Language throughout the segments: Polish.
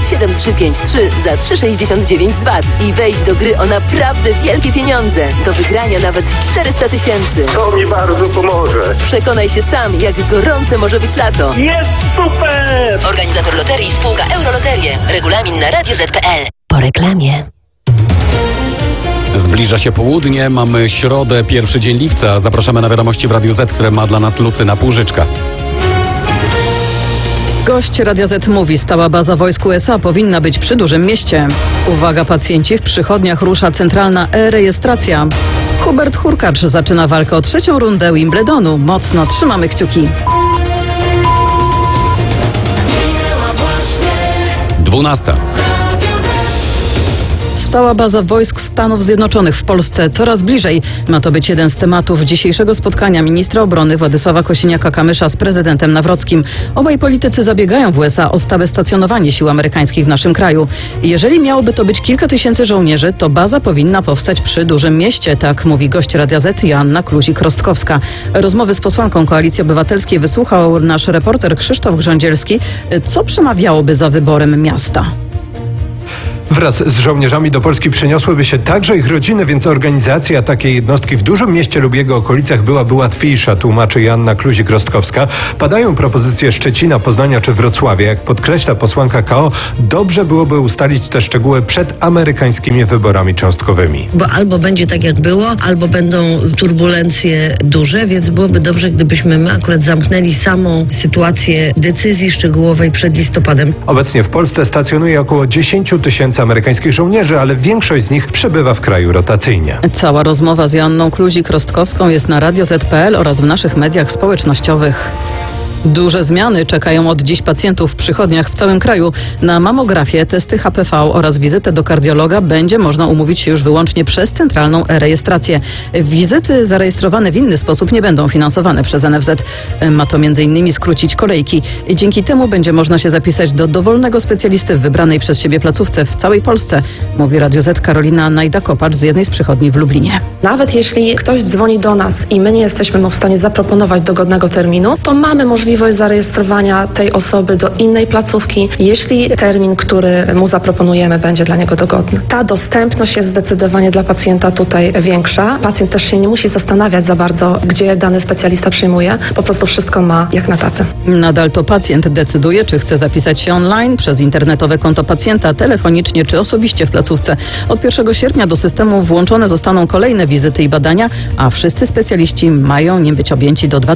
7353 za 3,69 z VAT i wejdź do gry o naprawdę wielkie pieniądze. Do wygrania nawet 400 000. To mi bardzo pomoże. Przekonaj się sam, jak gorące może być lato. Jest super! Organizator loterii spółka Euroloterie. Regulamin na radioz.pl. Po reklamie. Zbliża się południe, mamy środę, pierwszy dzień lipca. Zapraszamy na wiadomości w Radiu Z, które ma dla nas Lucyna Półżyczka. Gość Radia Z mówi, stała baza wojsk USA powinna być przy dużym mieście. Uwaga pacjenci, w przychodniach rusza centralna e-rejestracja. Hubert Hurkacz zaczyna walkę o 3. rundę Wimbledonu. Mocno trzymamy kciuki. 12. Stała baza wojsk Stanów Zjednoczonych w Polsce coraz bliżej. Ma to być jeden z tematów dzisiejszego spotkania ministra obrony Władysława Kosiniaka-Kamysza z prezydentem Nawrockim. Obaj politycy zabiegają w USA o stałe stacjonowanie sił amerykańskich w naszym kraju. Jeżeli miałoby to być kilka tysięcy żołnierzy, to baza powinna powstać przy dużym mieście, tak mówi gość Radia Z Joanna Kluzik-Rostkowska. Rozmowy z posłanką Koalicji Obywatelskiej wysłuchał nasz reporter Krzysztof Grządzielski. Co przemawiałoby za wyborem miasta? Wraz z żołnierzami do Polski przeniosłyby się także ich rodziny, więc organizacja takiej jednostki w dużym mieście lub jego okolicach byłaby łatwiejsza, tłumaczy Joanna Kluzik-Rostkowska. Padają propozycje Szczecina, Poznania czy Wrocławia. Jak podkreśla posłanka KO, dobrze byłoby ustalić te szczegóły przed amerykańskimi wyborami cząstkowymi. Bo albo będzie tak jak było, albo będą turbulencje duże, więc byłoby dobrze, gdybyśmy my akurat zamknęli samą sytuację decyzji szczegółowej przed listopadem. Obecnie w Polsce stacjonuje około 10 000 amerykańskich żołnierzy, ale większość z nich przebywa w kraju rotacyjnie. Cała rozmowa z Joanną Kluzik-Rostkowską jest na radioz.pl oraz w naszych mediach społecznościowych. Duże zmiany czekają od dziś pacjentów w przychodniach w całym kraju. Na mamografię, testy HPV oraz wizytę do kardiologa będzie można umówić się już wyłącznie przez centralną e-rejestrację. Wizyty zarejestrowane w inny sposób nie będą finansowane przez NFZ. Ma to m.in. skrócić kolejki. Dzięki temu będzie można się zapisać do dowolnego specjalisty w wybranej przez siebie placówce w całej Polsce, mówi Radio Z Karolina Najda-Kopacz z jednej z przychodni w Lublinie. Nawet jeśli ktoś dzwoni do nas i my nie jesteśmy mu w stanie zaproponować dogodnego terminu, to mamy możliwość zarejestrowania tej osoby do innej placówki, jeśli termin, który mu zaproponujemy, będzie dla niego dogodny. Ta dostępność jest zdecydowanie dla pacjenta tutaj większa. Pacjent też się nie musi zastanawiać za bardzo, gdzie dany specjalista przyjmuje. Po prostu wszystko ma jak na tacy. Nadal to pacjent decyduje, czy chce zapisać się online, przez internetowe konto pacjenta, telefonicznie czy osobiście w placówce. Od 1 sierpnia do systemu włączone zostaną kolejne wizyty i badania, a wszyscy specjaliści mają nim być objęci do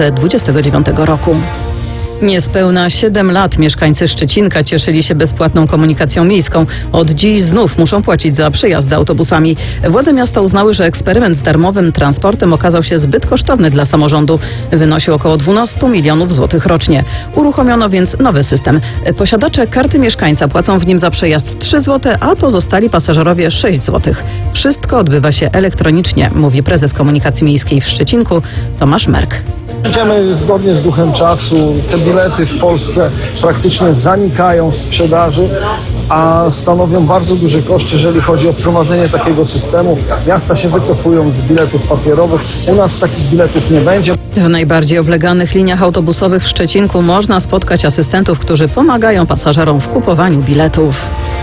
2029 roku. Niespełna 7 lat mieszkańcy Szczecinka cieszyli się bezpłatną komunikacją miejską. Od dziś znów muszą płacić za przejazdy autobusami. Władze miasta uznały, że eksperyment z darmowym transportem okazał się zbyt kosztowny dla samorządu. Wynosił około 12 milionów złotych rocznie. Uruchomiono więc nowy system. Posiadacze karty mieszkańca płacą w nim za przejazd 3 zł, a pozostali pasażerowie 6 zł. Wszystko odbywa się elektronicznie, mówi prezes komunikacji miejskiej w Szczecinku Tomasz Merk. Idziemy zgodnie z duchem czasu. Te bilety w Polsce praktycznie zanikają w sprzedaży, a stanowią bardzo duży koszt, jeżeli chodzi o prowadzenie takiego systemu. Miasta się wycofują z biletów papierowych. U nas takich biletów nie będzie. W najbardziej obleganych liniach autobusowych w Szczecinku można spotkać asystentów, którzy pomagają pasażerom w kupowaniu biletów.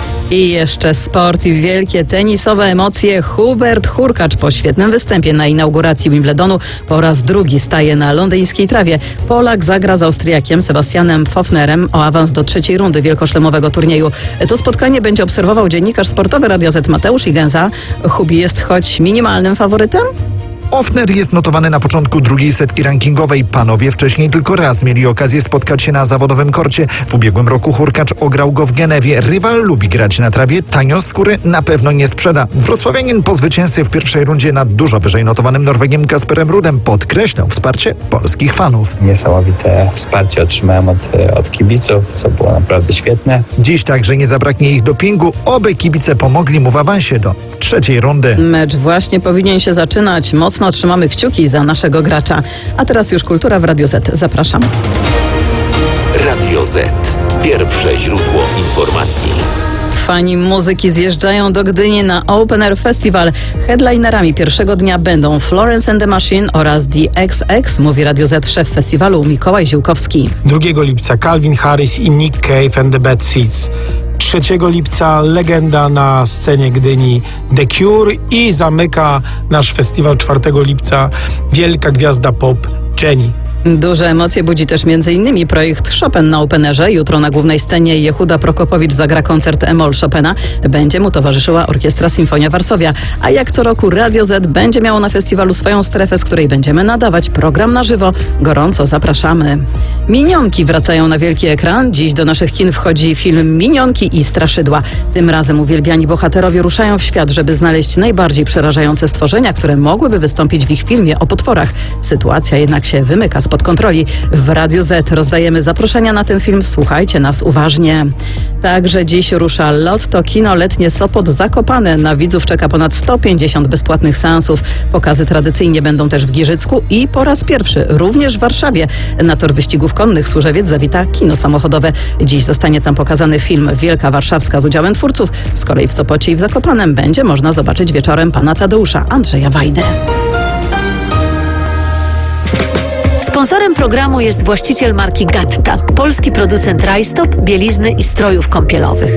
I jeszcze sport i wielkie tenisowe emocje. Hubert Hurkacz po świetnym występie na inauguracji Wimbledonu po raz drugi staje na londyńskiej trawie. Polak zagra z Austriakiem Sebastianem Pfofnerem o awans do 3. rundy wielkoszlemowego turnieju. To spotkanie będzie obserwował dziennikarz sportowy Radia Z Mateusz Igenza. Hubi jest choć minimalnym faworytem? Pfofner jest notowany na początku drugiej setki rankingowej. Panowie wcześniej tylko raz mieli okazję spotkać się na zawodowym korcie. W ubiegłym roku Hurkacz ograł go w Genewie. Rywal lubi grać na trawie, tanio skóry na pewno nie sprzeda. Wrocławianin po zwycięstwie w pierwszej rundzie nad dużo wyżej notowanym Norwegiem Kasperem Rudem podkreślał wsparcie polskich fanów. Niesamowite wsparcie otrzymałem od kibiców, co było naprawdę świetne. Dziś także nie zabraknie ich dopingu. Oby kibice pomogli mu w awansie do 3. rundy. Mecz właśnie powinien się zaczynać. Mocno trzymamy kciuki za naszego gracza. A teraz już kultura w Radio Z. Zapraszam. Radio Z. Pierwsze źródło informacji. Fani muzyki zjeżdżają do Gdyni na Open Air Festival. Headlinerami pierwszego dnia będą Florence and the Machine oraz The XX, mówi Radio Z szef festiwalu Mikołaj Ziółkowski. 2 lipca Calvin Harris i Nick Cave and the Bad Seeds. 3 lipca legenda na scenie Gdyni The Cure i zamyka nasz festiwal 4 lipca wielka gwiazda pop Jenny. Duże emocje budzi też m.in. projekt Chopin na Openerze. Jutro na głównej scenie Jehuda Prokopowicz zagra koncert E-moll Chopina. Będzie mu towarzyszyła Orkiestra Sinfonia Warszawia. A jak co roku Radio Z będzie miało na festiwalu swoją strefę, z której będziemy nadawać program na żywo. Gorąco zapraszamy. Minionki wracają na wielki ekran. Dziś do naszych kin wchodzi film Minionki i Straszydła. Tym razem uwielbiani bohaterowie ruszają w świat, żeby znaleźć najbardziej przerażające stworzenia, które mogłyby wystąpić w ich filmie o potworach. Sytuacja jednak się wymyka spod kontroli. W Radiu Z rozdajemy zaproszenia na ten film. Słuchajcie nas uważnie. Także dziś rusza Lotto Kino Letnie Sopot Zakopane. Na widzów czeka ponad 150 bezpłatnych seansów. Pokazy tradycyjnie będą też w Giżycku i po raz pierwszy również w Warszawie. Na tor wyścigów konnych Służewiec zawita kino samochodowe. Dziś zostanie tam pokazany film Wielka Warszawska z udziałem twórców. Z kolei w Sopocie i w Zakopanem będzie można zobaczyć wieczorem pana Tadeusza Andrzeja Wajdy. Sponsorem programu jest właściciel marki Gatta, polski producent rajstop, bielizny i strojów kąpielowych.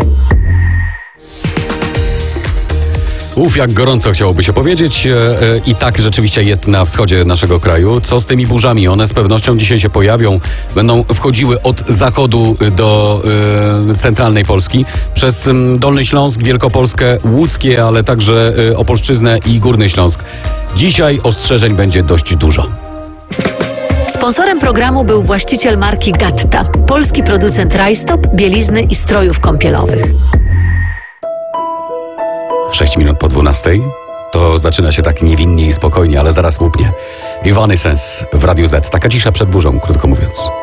Jak gorąco chciałoby się powiedzieć. I tak rzeczywiście jest na wschodzie naszego kraju. Co z tymi burzami? One z pewnością dzisiaj się pojawią. Będą wchodziły od zachodu do centralnej Polski. Przez Dolny Śląsk, Wielkopolskę, Łódzkie, ale także Opolszczyznę i Górny Śląsk. Dzisiaj ostrzeżeń będzie dość dużo. Sponsorem programu był właściciel marki Gatta, polski producent rajstop, bielizny i strojów kąpielowych. 6 minut po 12. To zaczyna się tak niewinnie i spokojnie, ale zaraz łupnie. Evanescence w Radiu Z. Taka cisza przed burzą, krótko mówiąc.